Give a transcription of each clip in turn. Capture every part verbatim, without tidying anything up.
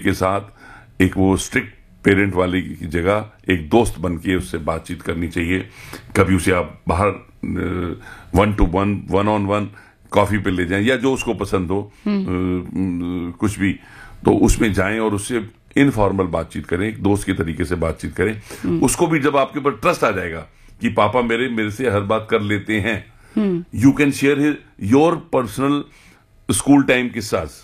के साथ एक वो स्ट्रिक्ट पेरेंट वाली की जगह एक दोस्त बन के उससे बातचीत करनी चाहिए। कभी उसे आप बाहर one two one one on one coffee पे ले जाएं या जो उसको पसंद हो कुछ भी, तो उसमें जाएं और उससे इनफॉर्मल बातचीत करें, एक दोस्त के तरीके से बातचीत करें। उसको भी जब आपके ऊपर ट्रस्ट आ जाएगा कि पापा मेरे मेरे से हर बात कर लेते हैं, you can share your personal school time किस्सास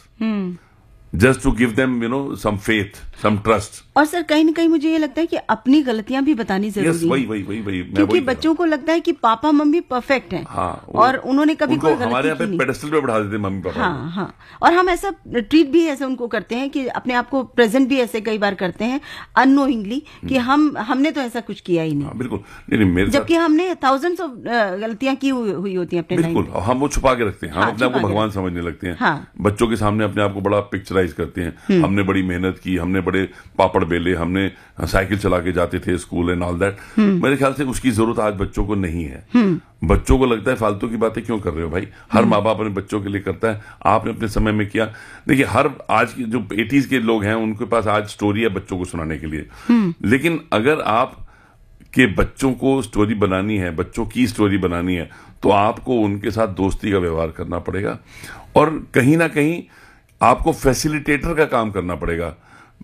just to give them you know some faith, some trust. और सर कहीं ना कहीं मुझे ये लगता है कि अपनी गलतियां भी बतानी जरूरी yes, वही वही वही वही क्योंकि बच्चों को लगता है कि पापा मम्मी परफेक्ट हैं। हाँ, और उन्होंने कभी कोई गलती हमारे यहाँ पे की नहीं। पेडेस्टल पे बैठा देते मम्मी पापा। हाँ हाँ, और हम ऐसा ट्रीट भी ऐसे उनको करते हैं कि अपने आप को प्रेजेंट भी ऐसे कई बार करते हैं अननोइंगली कि हम हमने तो ऐसा कुछ किया ही नहीं। हाँ, बिल्कुल नहीं, नहीं, मेरे जबकि हमने थाउजेंड्स ऑफ गलतियां की हुई होती हैं अपने लाइफ में। बिल्कुल, हम वो छुपा के रखते हैं, हम हाँ, अपने आप को छुपा के भगवान समझने लगते हैं। हाँ। बच्चों के सामने अपने आप को बड़ा पिक्चराइज करते हैं, हमने बड़ी मेहनत की, हमने बड़े पापड़ बेले, हमने साइकिल चला के जाते थे स्कूल एंड ऑल दैट। मेरे ख्याल से उसकी जरूरत आज बच्चों को नहीं है। बच्चों को लगता है फालतू की बातें क्यों कर रहे हो भाई, हर माँ बाप अपने बच्चों के लिए करता है, आपने अपने समय में किया। देखिए हर आज की जो एटीज के लोग हैं उनके पास आज स्टोरी है बच्चों को सुनाने के लिए, लेकिन अगर आप के बच्चों को स्टोरी बनानी है, बच्चों की स्टोरी बनानी है, तो आपको उनके साथ दोस्ती का व्यवहार करना पड़ेगा और कहीं ना कहीं आपको फैसिलिटेटर का काम करना पड़ेगा।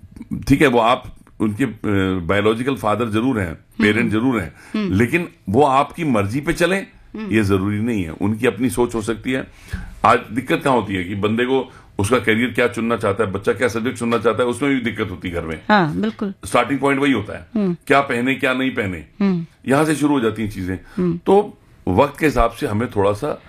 ठीक है, वो आप उनके बायोलॉजिकल फादर जरूर हैं, पेरेंट जरूर हैं, लेकिन वो आपकी मर्जी पे चलें ये जरूरी नहीं है। उनकी अपनी सोच हो सकती है। आज दिक्कत क्या होती है कि बंदे को उसका करियर क्या चुनना चाहता है, बच्चा क्या सब्जेक्ट चुनना चाहता है, उसमें भी दिक्कत होती है घर में। हाँ, बिल्कुल। स्टार्टिंग पॉइंट वही होता है, क्या पहने क्या नहीं पहने, यहां से शुरू हो जाती हैं चीजें। तो वक्त के हिसाब से हमें थोड़ा सा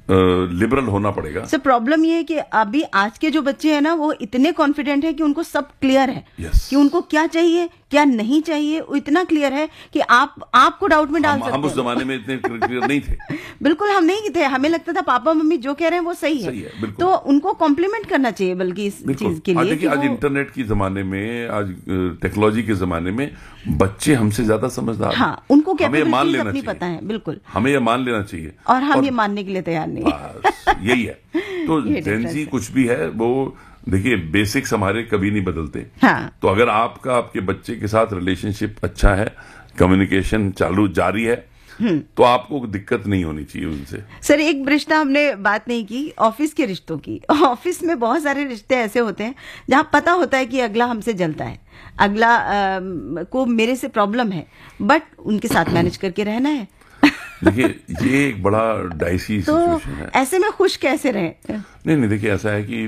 लिबरल होना पड़ेगा। सर प्रॉब्लम ये है कि अभी आज के जो बच्चे हैं ना वो इतने कॉन्फिडेंट है कि उनको सब क्लियर है। yes. कि उनको क्या चाहिए क्या नहीं चाहिए, वो इतना क्लियर है कि आप आपको डाउट में डाल हम, सकते हम उस जमाने में इतने क्लियर नहीं थे। बिल्कुल हम नहीं थे, हमें लगता था पापा मम्मी जो कह रहे हैं वो सही है, सही है तो उनको कॉम्प्लीमेंट करना चाहिए बल्कि इस चीज के लिए। देखिए आज इंटरनेट के जमाने में, आज टेक्नोलॉजी के जमाने में बच्चे हमसे ज्यादा समझदार हैं। हाँ, उनको कैपेबिलिटीज अपनी पता है, बिल्कुल हमें ये मान लेना चाहिए और हम ये मानने के लिए तैयार नहीं है। यही है। तो जेंजी कुछ भी है वो देखिए बेसिक्स हमारे कभी नहीं बदलते। हाँ। तो अगर आपका आपके बच्चे के साथ रिलेशनशिप अच्छा है, कम्युनिकेशन चालू जारी है, तो आपको दिक्कत नहीं होनी चाहिए उनसे। सर एक रिश्ता हमने बात नहीं की, ऑफिस के रिश्तों की। ऑफिस में बहुत सारे रिश्ते ऐसे होते हैं जहां पता होता है कि अगला हमसे जलता है, अगला आ, को मेरे से प्रॉब्लम है, बट उनके साथ मैनेज करके रहना है। देखिए ये एक बड़ा डाइसी तो सिचुएशन है। ऐसे में खुश कैसे रहें? नहीं नहीं देखिए ऐसा है कि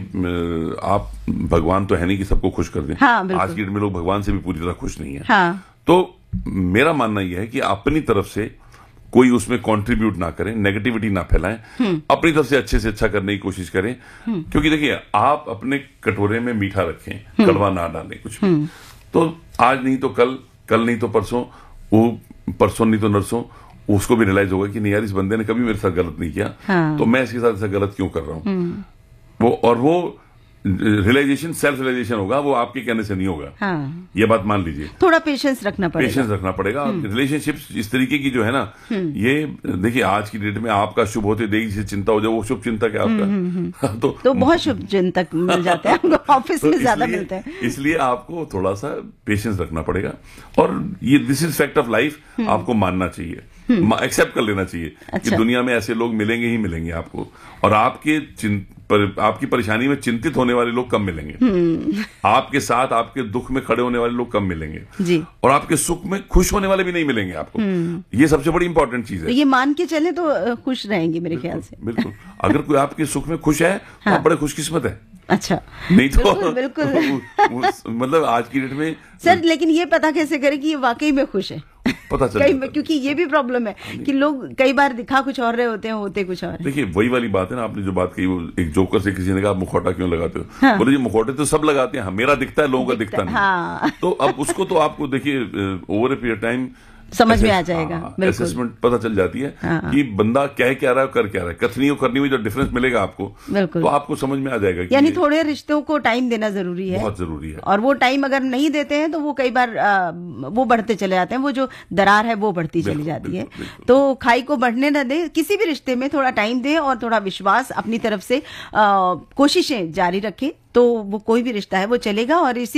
आप भगवान तो है नहीं कि सबको खुश कर दें। हाँ, आज की डेट में लोग भगवान से भी पूरी तरह खुश नहीं है। हाँ। तो मेरा मानना यह है कि अपनी तरफ से कोई उसमें कंट्रीब्यूट ना करें, नेगेटिविटी ना फैलाएं, अपनी तरफ से अच्छे से अच्छा करने की कोशिश करें। क्योंकि देखिए आप अपने कटोरे में मीठा रखें, कड़वा ना डालें कुछ भी। तो आज नहीं तो कल, कल नहीं तो परसों, वो परसों नहीं तो नरसों उसको भी रियलाइज होगा कि नहीं यार इस बंदे ने कभी मेरे साथ गलत नहीं किया। हाँ। तो मैं इसके साथ ऐसा गलत क्यों कर रहा हूं। वो और वो रियलाइजेशन सेल्फ रियलाइजेशन होगा, वो आपके कहने से नहीं होगा। हाँ। ये बात मान लीजिए। थोड़ा पेशेंस रखना पड़ेगा। पेशेंस रखना पड़ेगा। रिलेशनशिप्स इस तरीके की जो है ना, ये देखिए आज की डेट में आपका शुभ होते देगी से चिंता हो जाए, वो शुभ चिंतक है आपका। तो तो बहुत शुभ चिंतक मिल जाते हैं ऑफिस में, ज्यादा मिलते हैं। इसलिए आपको थोड़ा सा पेशेंस रखना पड़ेगा और ये this is fact of life, आपको मानना चाहिए, एक्सेप्ट कर लेना चाहिए। अच्छा। कि दुनिया में ऐसे लोग मिलेंगे ही मिलेंगे आपको, और आपके पर, आपकी परेशानी में चिंतित होने वाले लोग कम मिलेंगे। आपके साथ आपके दुख में खड़े होने वाले लोग कम मिलेंगे जी। और आपके सुख में खुश होने वाले भी नहीं मिलेंगे आपको। ये सबसे बड़ी इंपॉर्टेंट चीज है। तो ये मान के चले तो खुश रहेंगे मेरे ख्याल से। बिल्कुल, अगर कोई आपके सुख में खुश है तो आप बड़े खुशकिस्मत है। अच्छा, नहीं तो बिल्कुल, बिल्कुल। मतलब आज की डेट में सर, लेकिन ये पता कैसे करें कि ये वाकई में खुश है? पता चल कई, क्योंकि ये भी प्रॉब्लम है कि लोग कई बार दिखा कुछ और रहे होते हैं, होते कुछ और। देखिए वही वाली बात है ना, आपने जो बात कही, वो एक जोकर से किसी ने कहा मुखौटा क्यों लगाते हो। हाँ। बोले जी मुखौटे तो सब लगाते हैं, मेरा दिखता है, लोगों का दिखता नहीं। हाँ। तो अब उसको तो आपको देखिए ओवर ए पीरियड टाइम समझ में आ जाएगा। असेसमेंट पता चल जाती है। हाँ। कि बंदा कह क्या रहा है, कर क्या रहा है, कथनी और करनी में जो डिफरेंस मिलेगा आपको, तो आपको समझ में आ जाएगा। यानी थोड़े रिश्तों को टाइम देना जरूरी है, बहुत जरूरी है। और वो टाइम अगर नहीं देते हैं तो वो कई बार आ, वो बढ़ते चले जाते हैं, वो जो दरार है वो बढ़ती चली जाती है। तो खाई को बढ़ने न दे, किसी भी रिश्ते में थोड़ा टाइम दे और थोड़ा विश्वास अपनी तरफ से कोशिशें जारी रखें, तो वो कोई भी रिश्ता है वो चलेगा। और इसी